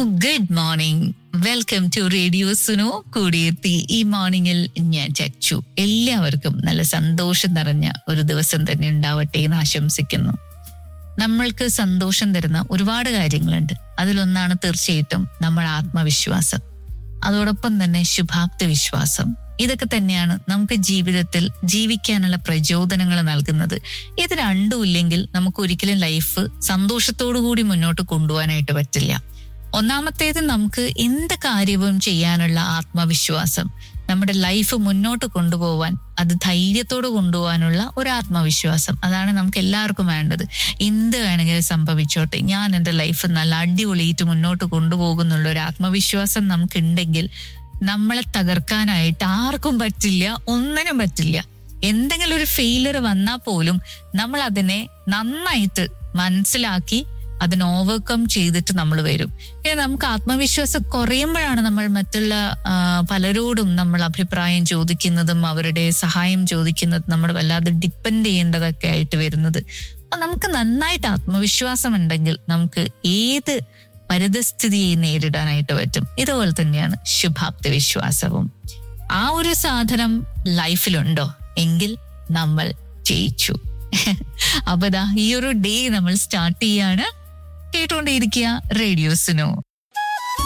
Good morning. Welcome to radio Suno. കൂടിയെത്തി ഈ മോർണിംഗിൽ ഞാൻ ചച്ചു. എല്ലാവർക്കും നല്ല സന്തോഷം നിറഞ്ഞ ഒരു ദിവസം തന്നെ ഉണ്ടാവട്ടെ എന്ന് ആശംസിക്കുന്നു. നമ്മൾക്ക് സന്തോഷം തരുന്ന ഒരുപാട് കാര്യങ്ങളുണ്ട്. അതിലൊന്നാണ് തീർച്ചയായിട്ടും നമ്മുടെ ആത്മവിശ്വാസം. അതോടൊപ്പം തന്നെ ശുഭാപ്തി വിശ്വാസം. ഇതൊക്കെ തന്നെയാണ് നമുക്ക് ജീവിതത്തിൽ ജീവിക്കാനുള്ള പ്രചോദനങ്ങൾ നൽകുന്നത്. ഇത് രണ്ടും ഇല്ലെങ്കിൽ നമുക്ക് ഒരിക്കലും ലൈഫ് സന്തോഷത്തോടു കൂടി മുന്നോട്ട് കൊണ്ടുപോകാനായിട്ട് പറ്റില്ല. ഒന്നാമത്തേത്, നമുക്ക് എന്ത് കാര്യവും ചെയ്യാനുള്ള ആത്മവിശ്വാസം, നമ്മുടെ ലൈഫ് മുന്നോട്ട് കൊണ്ടുപോകാൻ, അത് ധൈര്യത്തോട് കൊണ്ടുപോകാനുള്ള ഒരു ആത്മവിശ്വാസം. അതാണ് നമുക്ക് എല്ലാവർക്കും വേണ്ടത്. എന്ത് വേണമെങ്കിലും സംഭവിച്ചോട്ടെ, ഞാൻ എൻ്റെ ലൈഫ് നല്ല അടിപൊളിയിട്ട് മുന്നോട്ട് കൊണ്ടുപോകുന്നുള്ള ഒരു ആത്മവിശ്വാസം നമുക്കുണ്ടെങ്കിൽ നമ്മളെ തകർക്കാനായിട്ട് ആർക്കും പറ്റില്ല, ഒന്നിനും പറ്റില്ല. എന്തെങ്കിലും ഒരു ഫെയിലിയർ വന്നാൽ പോലും നമ്മൾ അതിനെ നന്നായിട്ട് മനസ്സിലാക്കി അതിനെ ഓവർകം ചെയ്തിട്ട് നമ്മൾ വരും. പിന്നെ നമുക്ക് ആത്മവിശ്വാസം കുറയുമ്പോഴാണ് നമ്മൾ മറ്റുള്ള പലരോടും നമ്മൾ അഭിപ്രായം ചോദിക്കുന്നതും അവരുടെ സഹായം ചോദിക്കുന്നതും നമ്മൾ വല്ലാതെ ഡിപ്പെൻഡ് ചെയ്യേണ്ടതൊക്കെ ആയിട്ട് വരുന്നത്. അപ്പൊ നമുക്ക് നന്നായിട്ട് ആത്മവിശ്വാസം ഉണ്ടെങ്കിൽ നമുക്ക് ഏത് പരിതസ്ഥിതിയെ നേരിടാനായിട്ട് പറ്റും. ഇതുപോലെ തന്നെയാണ് ശുഭാപ്തി വിശ്വാസവും. ആ ഒരു സാധനം ലൈഫിലുണ്ടോ എങ്കിൽ നമ്മൾ ജയിച്ചു. അപ്പൊ ഈ ഒരു ഡേ നമ്മൾ സ്റ്റാർട്ട് ചെയ്യാണ്. കേട്ടുകൊണ്ടേയിരിക്കുക റേഡിയോ സുനോ.